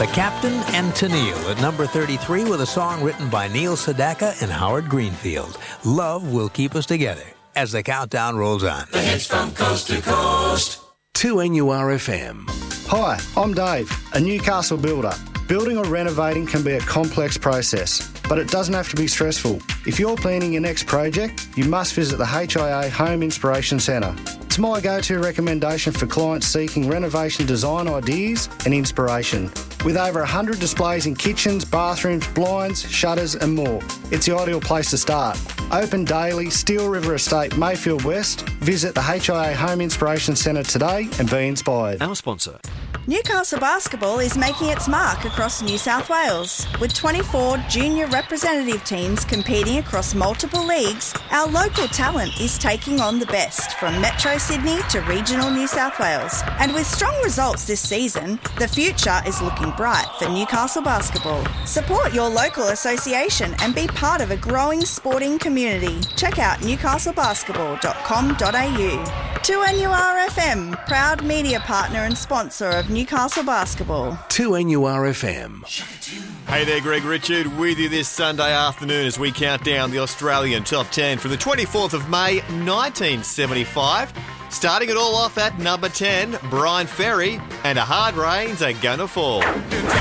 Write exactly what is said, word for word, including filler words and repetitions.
The Captain and Tennille at number thirty-three with a song written by Neil Sedaka and Howard Greenfield. Love Will Keep Us Together as the countdown rolls on. The hits from coast to coast. two N U R F M. Hi, I'm Dave, a Newcastle builder. Building or renovating can be a complex process, but it doesn't have to be stressful. If you're planning your next project, you must visit the H I A Home Inspiration Centre. It's my go-to recommendation for clients seeking renovation design ideas and inspiration. With over one hundred displays in kitchens, bathrooms, blinds, shutters and more, it's the ideal place to start. Open daily, Steel River Estate, Mayfield West. Visit the H I A Home Inspiration Centre today and be inspired. Our sponsor. Newcastle Basketball is making its mark across New South Wales. With twenty-four junior representative teams competing across multiple leagues, our local talent is taking on the best from Metro Sydney to regional New South Wales. And with strong results this season, the future is looking bright for Newcastle Basketball. Support your local association and be part of a growing sporting community. Check out newcastle basketball dot com dot a u. two N U R F M, proud media partner and sponsor of Newcastle Basketball. two N U R F M. Hey there, Greg Richard, with you this Sunday afternoon as we count down the Australian top ten from the twenty-fourth of May, nineteen seventy-five. Starting it all off at number ten, Brian Ferry, and a hard rain's are gonna fall.